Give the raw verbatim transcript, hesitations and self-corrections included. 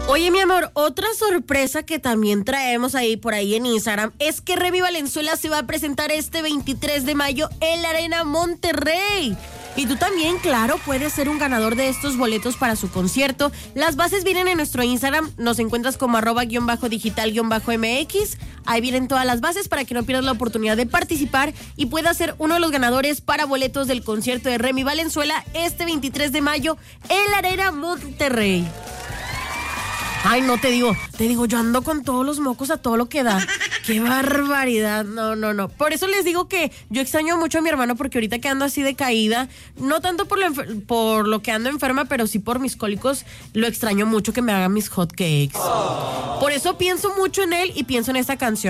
Oye, mi amor, otra sorpresa que también traemos ahí por ahí en Instagram es que Remy Valenzuela se va a presentar este veintitrés de mayo en la Arena Monterrey. Y tú también, claro, puedes ser un ganador de estos boletos para su concierto. Las bases vienen en nuestro Instagram, nos encuentras como arroba guión bajo digital guión bajo mx. Ahí vienen todas las bases para que no pierdas la oportunidad de participar y puedas ser uno de los ganadores para boletos del concierto de Remy Valenzuela este veintitrés de mayo en la Arena Monterrey. Ay, no, te digo, te digo, yo ando con todos los mocos a todo lo que da. ¡Qué barbaridad! No, no, no. Por eso les digo que yo extraño mucho a mi hermano porque ahorita que ando así de caída, no tanto por lo, enfer- por lo que ando enferma, pero sí por mis cólicos, lo extraño mucho que me haga mis hot cakes. Por eso pienso mucho en él y pienso en esta canción.